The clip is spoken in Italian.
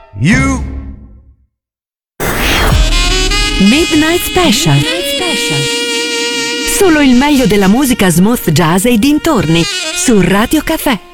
You. Midnight Special. Solo il meglio della musica smooth jazz e dintorni su Radio Caffè.